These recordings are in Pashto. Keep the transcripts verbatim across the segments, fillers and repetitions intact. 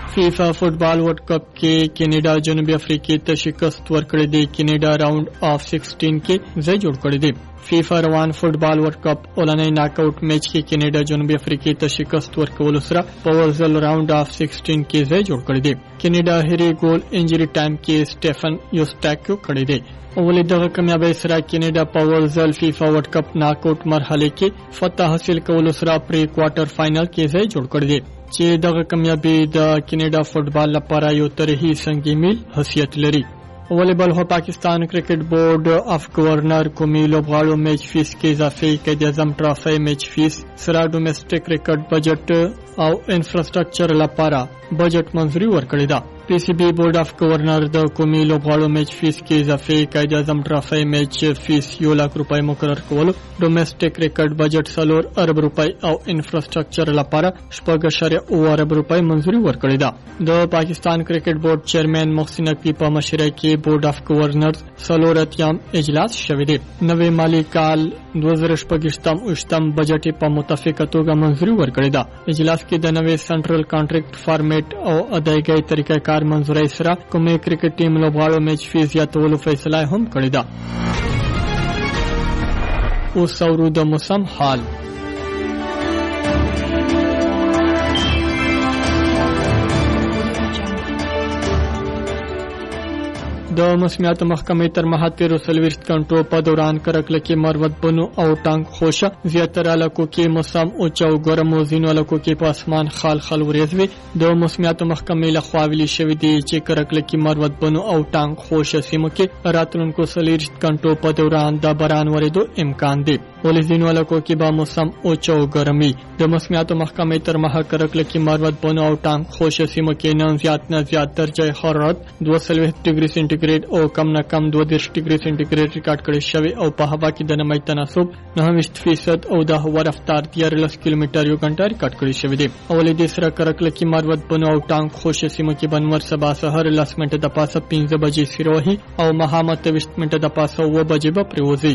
FIFA football world cup کې کینیډا جنوبي افریقې ته شکست ورکړې دی. کینیډا راوند اف سیکسټین کې ځای جوړ کړی دی. فیفا روان فوټبال ورلد کپ اولنۍ ناک آؤټ میچ کې کینیډا جنوبي افریقې ته شکست ورکولو سره په ورزل راوند اف سیکسټین کې ځای جوړ کړی دی. کینیډا هری ګول انجری ټایم کې سټیفن یوسټاکو کړی دی. اولې دغه کامیابی سره کینیډا په ورزل فیفا ورلد کپ ناک آؤټ مرحله کې فتح حاصل کولو سره پری کوارټر فائنل کې ځای جوړ کړی دی چې دغه کامیابی د کینیډا فوټبال لپاره یو تاریخي سنگ میل حیثیت لري. والیبال هو پاکستان کرکټ بورډ اف گورنر قومي لوبغاړو میچ فیس کې اضافي قید اعظم ټرافي میچ فیس سره ډومېسټک کرکټ بجټ او انفراستراکچر لپاره بجټ منظوري ورکړې ده. پی سی بی بورډ اف گورنر د قومي لوبغاړو میچ فیس کې اضافي قید اعظم ټرافي میچ فیس یو لک روپۍ مقرر کول، ډومېسټک کرکټ بجټ څلور ارب روپۍ او انفراستراکچر لپاره شپږ اعشاریه اوه ارب روپۍ منظوري ورکړې ده. د پاکستان کرکټ بورډ چیرمن محسن نقوی په مشرۍ کې بورډ اف گورنرز څلور اتیام اجلاس شوی دی. نوې مالی کال دوه زره شپږویشتم اویشتم بجټ په متفقه توګه منظوري ورکړې ده. اجلاس کې د نوې سنټرل کانټریکټ فارمیټ او ادایګۍ طریقه کار منظوري سره کومې کرکټ ټیم لوبغاړو میچ فیس زیاتولو فیصله هم کړې ده. اوس اورو د موسم حال. د موسمیاتو محکمې تر مهال تیرو څلوېښت غنټو په دوران کرکله کې مروت بنو او ټانګ خوشه، زیاتره علاقو کې موسم اوچ او ګرم او ځینو علاقو کې په اسمان خال خال وریځ وي. د موسمیاتو محکمې لخوا ویلي شوي دي چې کرکله کې مروت بنو او ټانګ خوشه سیمو کې راتلونکو څلوېښت غنټو په دوران د باران ورېدو امکان دی، ولې ځینو علاقو کې به موسم اوچ او ګرم وي. د موسمیاتو محکمې تر مهال کرکله کې مروت بنو او ټانګ خوشه سیمو کې نن زیات نه زیات درجه حرارت دوه څلوېښت ډیګري سینټیګریډ او کم نه کم دوه دېرش ډیګري سینټیګریډ ریکارډ کړی شوی او په هوا کې د نمی تناسب نهه ویشت فیصد او د هوا رفتار دیارلس کیلومتر یو غنټه ریکارډ کړی شوی دی. اولې د سره کرکله کې مروت بنو او ټانګ خوشه سیمو کې بنور سبا سهار لس منټه د پاسه پنځه بجې سیروهي او ماښام اته ویشت منټه د پاسه اوه بجې به پریوځي.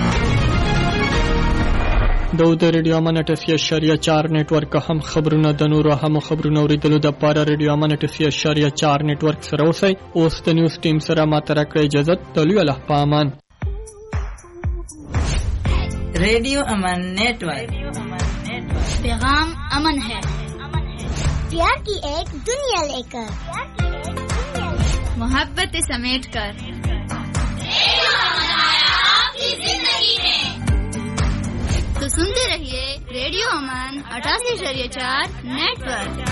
د ریډیو امن اټسي اشاریه چار نیټورک هم خبرونه د نورو هم خبرونه اوریدلو د پاره ریډیو امن اټسي اشاریه چار نیټورک سره اوسئ. اوس د نیوز ټیم سره ماته راکړئ اجازه. تلوي الله پامان. रेडियो अमन नेटवर्क पैगाम अमन है, प्यार की एक दुनिया लेकर, मोहब्बत समेट कर आपकी जिंदगी में। तो सुनते रहिए रेडियो अमन अठासी शरिया चार नेटवर्क.